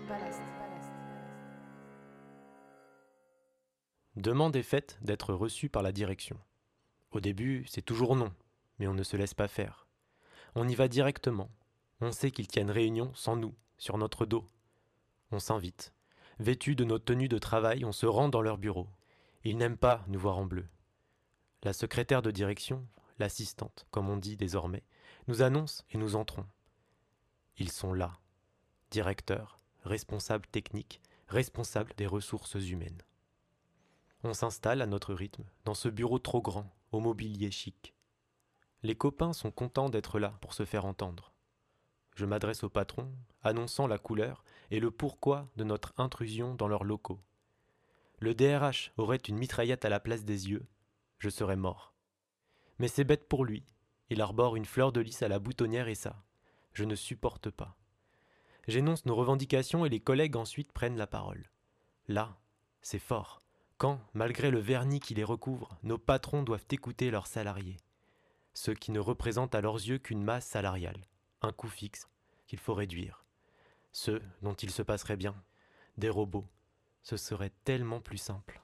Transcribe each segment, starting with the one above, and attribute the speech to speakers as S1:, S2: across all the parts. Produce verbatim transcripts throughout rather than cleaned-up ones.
S1: Demande est faite d'être reçu par la direction. Au début, c'est toujours non, mais on ne se laisse pas faire. On y va directement. On sait qu'ils tiennent réunion sans nous, sur notre dos. On s'invite. Vêtus de nos tenues de travail, on se rend dans leur bureau. Ils n'aiment pas nous voir en bleu. La secrétaire de direction, l'assistante, comme on dit désormais, nous annonce et nous entrons. Ils sont là. Directeurs, responsables techniques, responsables des ressources humaines. On s'installe à notre rythme, dans ce bureau trop grand, au mobilier chic. Les copains sont contents d'être là pour se faire entendre. Je m'adresse au patron, annonçant la couleur et le pourquoi de notre intrusion dans leurs locaux. Le D R H aurait une mitraillette à la place des yeux, je serais mort. Mais c'est bête pour lui, il arbore une fleur de lys à la boutonnière et ça, je ne supporte pas. J'énonce nos revendications et les collègues ensuite prennent la parole. Là, c'est fort. Quand, malgré le vernis qui les recouvre, nos patrons doivent écouter leurs salariés. Ceux qui ne représentent à leurs yeux qu'une masse salariale, un coût fixe, qu'il faut réduire. Ceux dont il se passerait bien, des robots, ce serait tellement plus simple.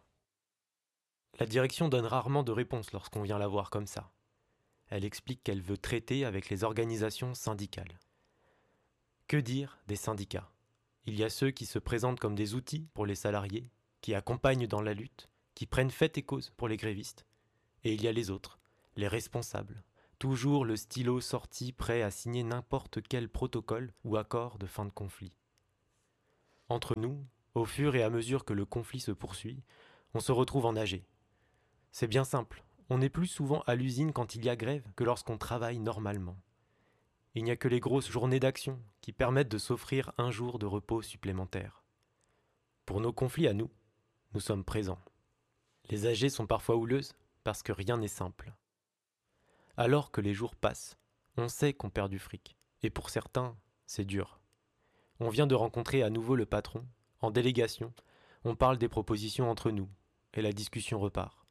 S1: La direction donne rarement de réponse lorsqu'on vient la voir comme ça. Elle explique qu'elle veut traiter avec les organisations syndicales. Que dire des syndicats ? Il y a ceux qui se présentent comme des outils pour les salariés, qui accompagnent dans la lutte, qui prennent fait et cause pour les grévistes. Et il y a les autres, les responsables, toujours le stylo sorti prêt à signer n'importe quel protocole ou accord de fin de conflit. Entre nous, au fur et à mesure que le conflit se poursuit, on se retrouve en A G. C'est bien simple, on est plus souvent à l'usine quand il y a grève que lorsqu'on travaille normalement. Il n'y a que les grosses journées d'action qui permettent de s'offrir un jour de repos supplémentaire. Pour nos conflits à nous, nous sommes présents. Les A G sont parfois houleuses parce que rien n'est simple. Alors que les jours passent, on sait qu'on perd du fric. Et pour certains, c'est dur. On vient de rencontrer à nouveau le patron. En délégation, on parle des propositions entre nous. Et la discussion repart.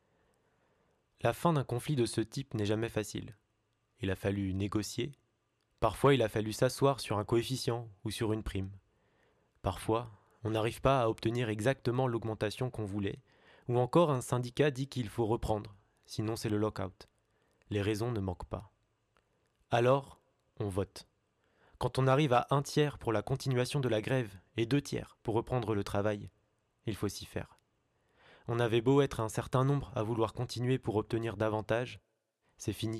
S1: La fin d'un conflit de ce type n'est jamais facile. Il a fallu négocier. Parfois, il a fallu s'asseoir sur un coefficient ou sur une prime. Parfois, on n'arrive pas à obtenir exactement l'augmentation qu'on voulait, ou encore un syndicat dit qu'il faut reprendre, sinon c'est le lock-out. Les raisons ne manquent pas. Alors, on vote. Quand on arrive à un tiers pour la continuation de la grève et deux tiers pour reprendre le travail, il faut s'y faire. On avait beau être un certain nombre à vouloir continuer pour obtenir davantage, c'est fini.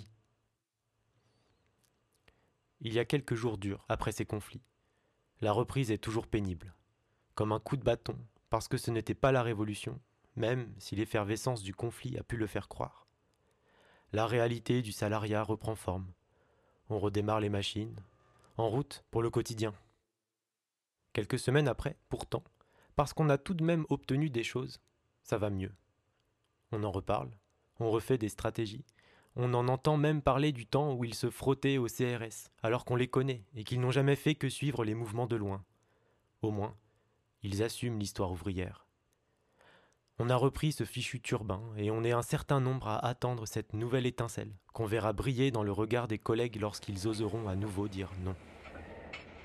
S1: Il y a quelques jours durs après ces conflits. La reprise est toujours pénible, comme un coup de bâton, parce que ce n'était pas la révolution, même si l'effervescence du conflit a pu le faire croire. La réalité du salariat reprend forme. On redémarre les machines, en route pour le quotidien. Quelques semaines après, pourtant, parce qu'on a tout de même obtenu des choses, ça va mieux. On en reparle, on refait des stratégies, on en entend même parler du temps où ils se frottaient au C R S, alors qu'on les connaît et qu'ils n'ont jamais fait que suivre les mouvements de loin. Au moins, ils assument l'histoire ouvrière. On a repris ce fichu turbin et on est un certain nombre à attendre cette nouvelle étincelle qu'on verra briller dans le regard des collègues lorsqu'ils oseront à nouveau dire non.